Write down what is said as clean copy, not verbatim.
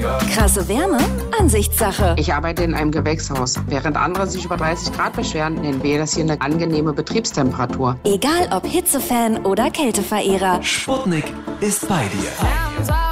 Krasse Wärme? Ansichtssache. Ich arbeite in einem Gewächshaus. Während andere sich über 30 Grad beschweren, nennen wir das hier eine angenehme Betriebstemperatur. Egal ob Hitzefan oder Kälteverehrer. Sputnik ist bei dir.